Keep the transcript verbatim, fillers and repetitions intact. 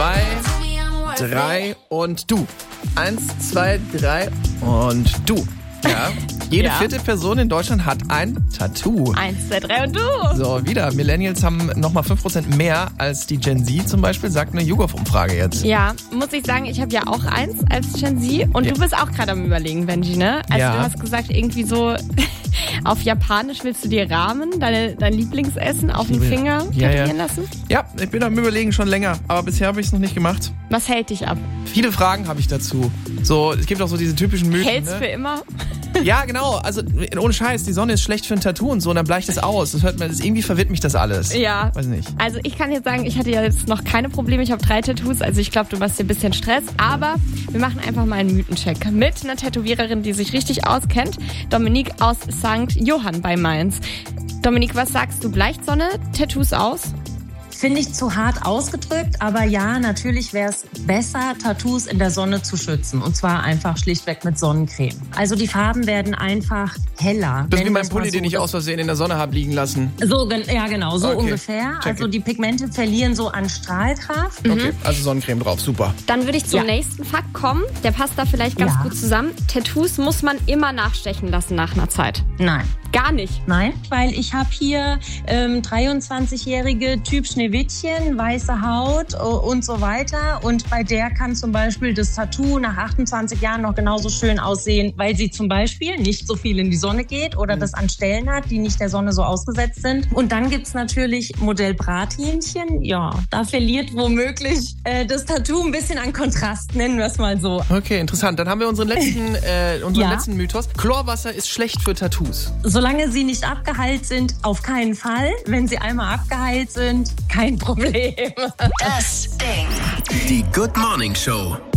zwei, drei und du. Eins, zwei, drei und du. Ja. Jede Ja. vierte Person in Deutschland hat ein Tattoo. Eins, zwei, drei und du. So, wieder. Millennials haben nochmal fünf Prozent mehr als die Gen Z zum Beispiel, sagt eine YouGov-Umfrage jetzt. Ja, muss ich sagen, ich habe ja auch eins als Gen Z und Ja. du bist auch gerade am Überlegen, Benji, ne? Also Ja. du hast gesagt, irgendwie so auf Japanisch willst du dir Ramen, deine, dein Lieblingsessen, auf den liebe- Finger Ja, ja. tätowieren lassen? Ja, ich bin am Überlegen schon länger, aber bisher habe ich es noch nicht gemacht. Was hält dich ab? Viele Fragen habe ich dazu. So, es gibt auch so diese typischen Mythen. Hält's ne? für immer? Ja, genau. Also ohne Scheiß, die Sonne ist schlecht für ein Tattoo und so, und dann bleicht es aus. Das hört man, das, irgendwie verwirrt mich das alles. Ja. Weiß nicht. Also ich kann jetzt sagen, ich hatte ja jetzt noch keine Probleme. Ich habe drei Tattoos, also ich glaube, du machst dir ein bisschen Stress. Aber wir machen einfach mal einen Mythencheck mit einer Tätowiererin, die sich richtig auskennt. Dominique aus Sankt Johann bei Mainz. Dominique, was sagst du? Bleicht Sonne Tattoos aus? Finde ich zu hart ausgedrückt, aber ja, natürlich wäre es besser, Tattoos in der Sonne zu schützen. Und zwar einfach schlichtweg mit Sonnencreme. Also die Farben werden einfach heller. Das ist wie Nennen mein wir's mal Pulli, so. den ich aus Versehen in der Sonne habe liegen lassen. So, gen- ja genau, so Okay, ungefähr. check Also it. die Pigmente verlieren so an Strahlkraft. Okay, also Sonnencreme drauf, super. Dann würde ich zum Ja. nächsten Fakt kommen. Der passt da vielleicht ganz Ja. gut zusammen. Tattoos muss man immer nachstechen lassen nach einer Zeit. Nein. Gar nicht. Nein, weil ich habe hier ähm, dreiundzwanzigjährige Typ Schneewittchen, weiße Haut äh, und so weiter. Und bei der kann zum Beispiel das Tattoo nach achtundzwanzig Jahren noch genauso schön aussehen, weil sie zum Beispiel nicht so viel in die Sonne geht oder das an Stellen hat, die nicht der Sonne so ausgesetzt sind. Und dann gibt's natürlich Modell Brathähnchen. Ja, da verliert womöglich äh, das Tattoo ein bisschen an Kontrast, nennen wir es mal so. Okay, interessant. Dann haben wir unseren letzten, äh, unseren Ja. letzten Mythos. Chlorwasser ist schlecht für Tattoos. Solange sie nicht abgeheilt sind, auf keinen Fall. Wenn sie einmal abgeheilt sind, kein Problem. Das Ding. Die Good Morning Show.